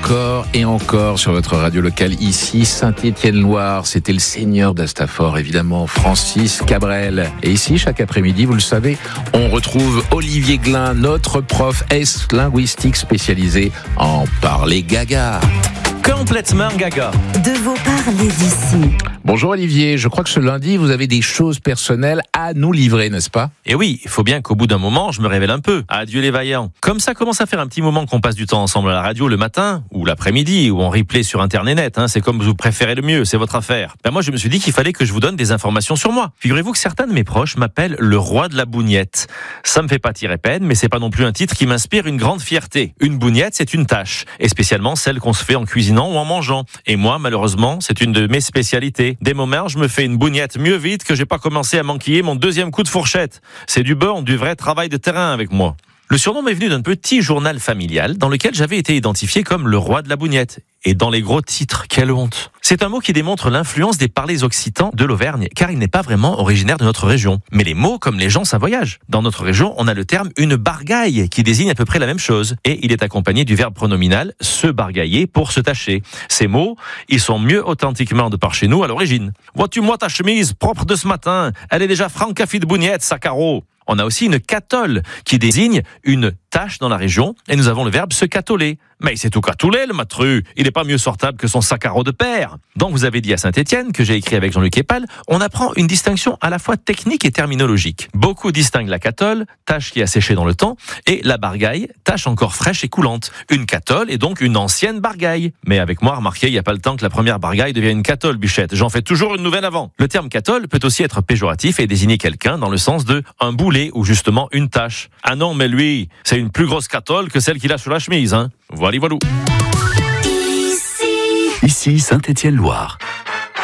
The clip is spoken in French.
encore et encore sur votre radio locale ici, Saint-Étienne-Loire. C'était le seigneur d'Astafort, évidemment, Francis Cabrel. Et ici, chaque après-midi, vous le savez, on retrouve Olivier Glin, notre prof linguistique spécialisé en parler gaga. Complètement gaga. De vos parler d'ici. Bonjour Olivier, je crois que ce lundi, vous avez des choses personnelles à nous livrer, n'est-ce pas ? Et oui, il faut bien qu'au bout d'un moment, je me révèle un peu. Adieu les vaillants. Comme ça commence à faire un petit moment qu'on passe du temps ensemble à la radio le matin, ou l'après-midi, ou en replay sur Internet, c'est comme vous préférez le mieux, c'est votre affaire. Moi, je me suis dit qu'il fallait que je vous donne des informations sur moi. Figurez-vous que certains de mes proches m'appellent le roi de la bougnette. Ça me fait pas tirer peine, mais c'est pas non plus un titre qui m'inspire une grande fierté. Une bougnette, c'est une tâche, et spécialement celle qu'on se fait en cuisinant ou en mangeant. Et moi, malheureusement, c'est une de mes spécialités. Des moments, je me fais une bougnette mieux vite que j'ai pas commencé à m'enquiller mon deuxième coup de fourchette. C'est du beurre, du vrai travail de terrain avec moi. Le surnom m'est venu d'un petit journal familial dans lequel j'avais été identifié comme le roi de la bougnette. Et dans les gros titres, quelle honte. C'est un mot qui démontre l'influence des parlers occitans de l'Auvergne, car il n'est pas vraiment originaire de notre région. Mais les mots, comme les gens, ça voyage. Dans notre région, on a le terme une bargaille, qui désigne à peu près la même chose. Et il est accompagné du verbe pronominal se bargailler pour se tâcher. Ces mots, ils sont mieux authentiquement de par chez nous à l'origine. Vois-tu-moi ta chemise propre de ce matin? Elle est déjà francafie de bougnette, sa carreau. On a aussi une catole qui désigne une tâche dans la région et nous avons le verbe se catoler. Mais il s'est tout catolé le matru, il n'est pas mieux sortable que son sac à carreaux de père. Donc vous avez dit à Saint-Étienne, que j'ai écrit avec Jean-Luc Epal, on apprend une distinction à la fois technique et terminologique. Beaucoup distinguent la catole, tâche qui a séché dans le temps, et la bargaille, tâche encore fraîche et coulante. Une catole est donc une ancienne bargaille. Mais avec moi, remarquez, il n'y a pas le temps que la première bargaille devienne une catole, bichette. J'en fais toujours une nouvelle avant. Le terme catole peut aussi être péjoratif et désigner quelqu'un dans le sens de un boulet ou justement une tâche. Ah non, mais lui, c'est une plus grosse catole que celle qu'il a sur la chemise, Voilà. Ici Saint-Étienne-Loire.